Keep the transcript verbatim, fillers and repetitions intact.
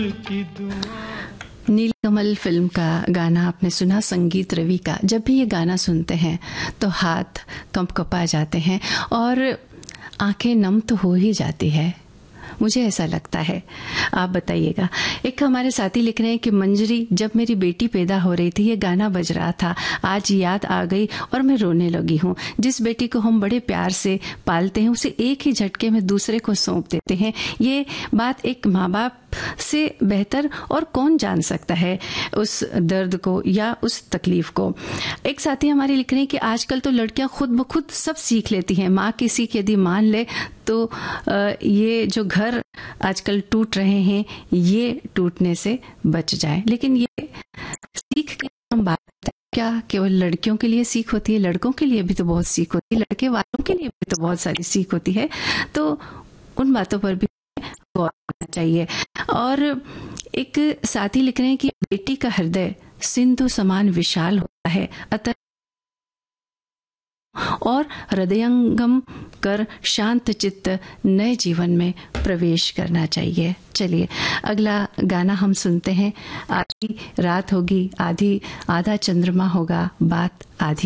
नीलकमल film का गाना आपने सुना, संगीत रवि का। जब भी ये गाना सुनते हैं तो हाथ कंपकपा जाते हैं और आंखें नम तो हो ही जाती है, मुझे ऐसा लगता है। आप बताइएगा। एक हमारे साथी लिख रहे हैं कि मंजरी, जब मेरी बेटी पैदा हो रही थी ये गाना बज रहा था, आज याद आ गई और मैं रोने लगी हूँ। जिस बेटी को हम बड़े प्यार से पालते हैं उसे एक ही झटके में दूसरे को सौंप देते हैं। ये बात एक माँ बाप से बेहतर और कौन जान सकता है उस दर्द को या उस तकलीफ को। एक साथी हमारे लिख रहे हैं कि आजकल तो लड़कियां खुद ब खुद सब सीख लेती हैं। माँ की सीख यदि मान ले तो ये जो घर आजकल टूट रहे हैं ये टूटने से बच जाए। लेकिन ये सीख की हम बात करते हैं, क्या केवल लड़कियों के लिए सीख होती है? लड़कों के लिए भी तो बहुत सीख होती है, लड़के वालों के लिए भी तो बहुत सारी सीख होती है। तो उन बातों पर भी गौर करना चाहिए। और एक साथी लिख रहे हैं कि बेटी का हृदय सिंधु समान विशाल होता है, अतः और हृदयंगम कर शांत चित्त नए जीवन में प्रवेश करना चाहिए। चलिए अगला गाना हम सुनते हैं। आधी रात होगी, आधी आधा चंद्रमा होगा, बात आधी